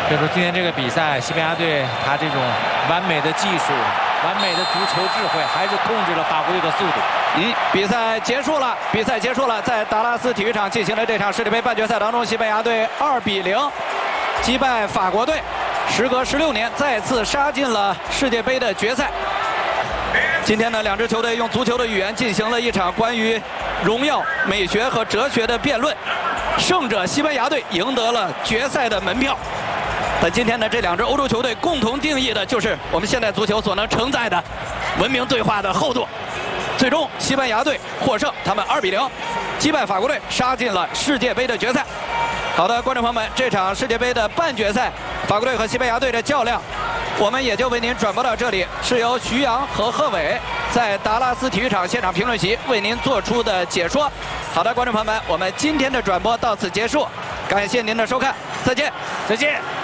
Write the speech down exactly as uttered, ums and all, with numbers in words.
所以说今天这个比赛，西班牙队他这种完美的技术、完美的足球智慧，还是控制了法国队的速度。 嗯，比赛结束了，比赛结束了，在达拉斯体育场进行的这场世界杯半决赛当中，西班牙队二比零击败法国队，时隔十六年再次杀进了世界杯的决赛。今天呢，两支球队用足球的语言进行了一场关于荣耀、美学和哲学的辩论，胜者西班牙队赢得了决赛的门票。但今天呢，这两支欧洲球队共同定义的就是我们现代足球所能承载的文明对话的厚度。最终，西班牙队获胜，他们二比零击败法国队，杀进了世界杯的决赛。好的，观众朋友们，这场世界杯的半决赛，法国队和西班牙队的较量，我们也就为您转播到这里，是由徐阳和贺伟在达拉斯体育场现场评论席为您做出的解说。好的，观众朋友们，我们今天的转播到此结束，感谢您的收看，再见， 再见。